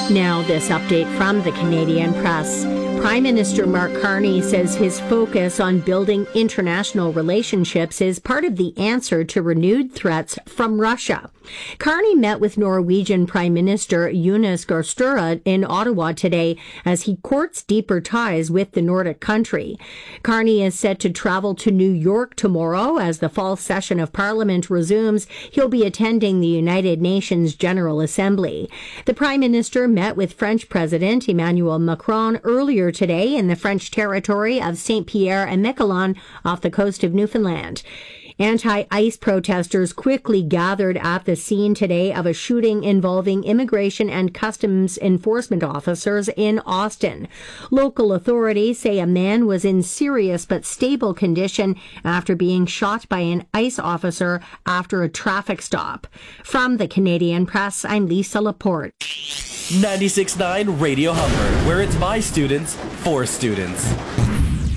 Now, this update from the Canadian Press. Prime Minister Mark Carney says his focus on building international relationships is part of the answer to renewed threats from Russia. Carney met with Norwegian Prime Minister Jonas Gahr Støre in Ottawa today as he courts deeper ties with the Nordic country. Carney is set to travel to New York tomorrow as the fall session of Parliament resumes. He'll be attending the United Nations General Assembly. The Prime Minister met with French President Emmanuel Macron earlier today in the French territory of Saint-Pierre and Miquelon off the coast of Newfoundland. Anti-ICE protesters quickly gathered at the scene today of a shooting involving immigration and customs enforcement officers in Austin. Local authorities say a man was in serious but stable condition after being shot by an ICE officer after a traffic stop. From the Canadian Press, I'm Lisa Laporte. 96.9 Radio Humber, where it's by students, for students.